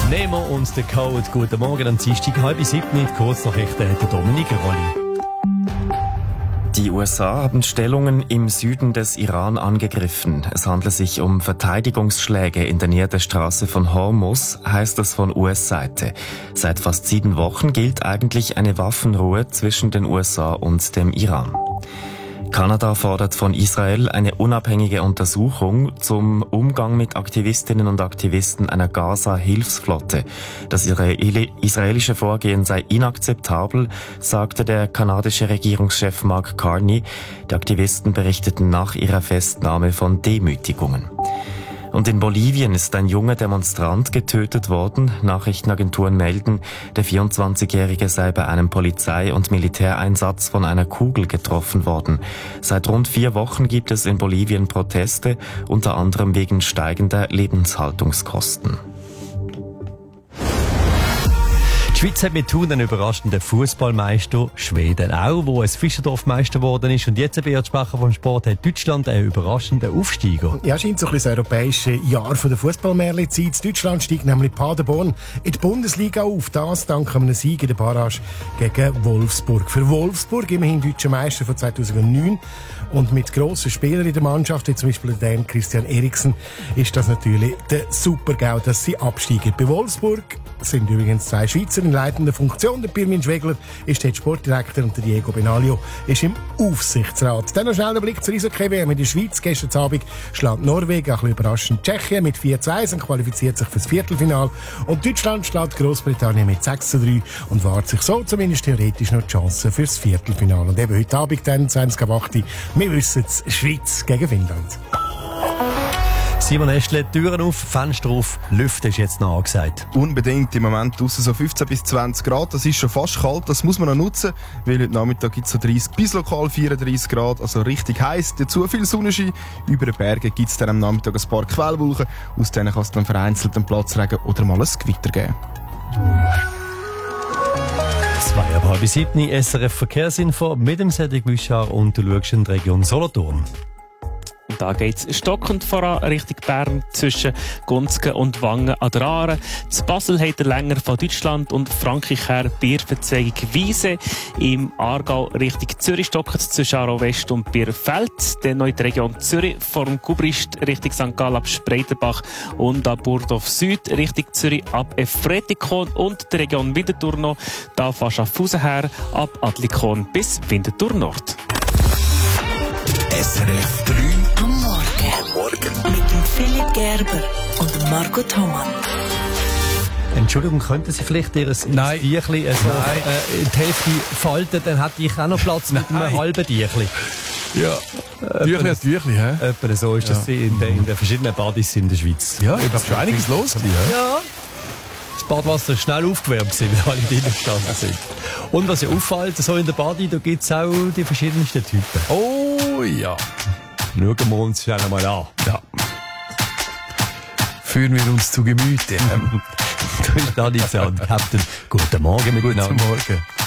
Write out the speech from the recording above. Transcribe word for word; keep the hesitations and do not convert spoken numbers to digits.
Nemo und der Code. Guten Morgen am Dienstag, halb sieben, kurz nach der Dominik Rolli. Die U S A haben Stellungen im Süden des Iran angegriffen. Es handelt sich um Verteidigungsschläge in der Nähe der Straße von Hormuz, heißt es von U S-Seite. Seit fast sieben Wochen gilt eigentlich eine Waffenruhe zwischen den U S A und dem Iran. Kanada fordert von Israel eine unabhängige Untersuchung zum Umgang mit Aktivistinnen und Aktivisten einer Gaza-Hilfsflotte. Das israelische Vorgehen sei inakzeptabel, sagte der kanadische Regierungschef Mark Carney. Die Aktivisten berichteten nach ihrer Festnahme von Demütigungen. Und in Bolivien ist ein junger Demonstrant getötet worden. Nachrichtenagenturen melden, der vierundzwanzigjährige sei bei einem Polizei- und Militäreinsatz von einer Kugel getroffen worden. Seit rund vier Wochen gibt es in Bolivien Proteste, unter anderem wegen steigender Lebenshaltungskosten. Die Schweiz hat mit Thun einen überraschenden Fußballmeister, Schweden auch, wo ein Fischerdorf-Meister geworden ist. Und jetzt, ein Sprecher vom Sport, hat Deutschland einen überraschenden Aufsteiger. Ja, scheint so ein bisschen das europäische Jahr von der Fußballmärchen-Zeit. Deutschland steigt nämlich Paderborn in die Bundesliga auf. Das dank einem Sieg in der Barrage gegen Wolfsburg. Für Wolfsburg, immerhin deutscher Meister von zweitausendneun. Und mit grossen Spielern in der Mannschaft, wie zum Beispiel dem Christian Eriksen, ist das natürlich der Super-GAU, dass sie absteigen. Bei Wolfsburg sind übrigens zwei Schweizer in leitender Funktion. Der Pirmin Schwegler ist der Sportdirektor und der Diego Benaglio ist im Aufsichtsrat. Dann noch schnell der Blick zur Eishockey-W M in der Schweiz. Gestern Abend schlägt Norwegen, ein bisschen überraschend, Tschechien mit vier zu eins und qualifiziert sich fürs Viertelfinale. Und Deutschland schlägt Großbritannien mit sechs zu drei und wahrt sich so zumindest theoretisch noch die Chance fürs Viertelfinale. Und eben heute Abend dann, zwanzig Uhr acht, wir wissen es, Schweiz gegen Finnland. Simon Estle, Türen auf, Fenster auf, Lüften ist jetzt noch angesagt. Unbedingt, im Moment draussen so fünfzehn bis zwanzig Grad, das ist schon fast kalt, das muss man noch nutzen, weil heute Nachmittag gibt es so dreißig bis lokal vierunddreißig Grad, also richtig heiß. Dazu viel Sonnenschein, über den Bergen gibt es dann am Nachmittag ein paar Quellwolken, aus denen kann es dann vereinzelt einen Platzregen oder mal ein Gewitter geben. Zwei ab halb sieben, S R F Verkehrsinfo mit dem Cedric Büchar und du schaust in die Region Solothurn. Da geht's stockend voran Richtung Bern zwischen Gunzgen und Wangen an der Aare. Zu Basel hat er länger von Deutschland und Frankreich her Bierverzeigung Wiese. Im Aargau Richtung Zürich stockend zwischen Aarau West und Bierfeld. Dann noch in der Region Zürich vom Gubrist Richtung Sankt Gallen ab Spreitenbach und ab Burdorf Süd Richtung Zürich ab Efretikon und der Region Winterthur noch. Da von Schaffhausen her ab Adlikon bis Winterthur Nord. S R F drei am Morgen. Am Morgen. Mit dem Philipp Gerber und Marco Thoman. Entschuldigung, könnten Sie vielleicht Ihr Tierchen also, äh, die Hälfte falten, dann hätte ich auch noch Platz mit einem halben Tierchen. Ja, Tüchli hat Tüchli, hä? Etwa so ist das ja. in, den, in den verschiedenen Badis in der Schweiz. Ja, da ist schon einiges los gewesen, ja. Das Badwasser ist schnell aufgewärmt gewesen, weil alle drinnen gestanden sind. Und was ja auffällt, so in der Badi, da gibt es auch die verschiedensten Typen. Oh ja. Schauen wir uns schnell einmal an. Ja. Führen wir uns zu Gemüte. Da ist Tradition, Captain. Guten Morgen miteinander. Guten Morgen.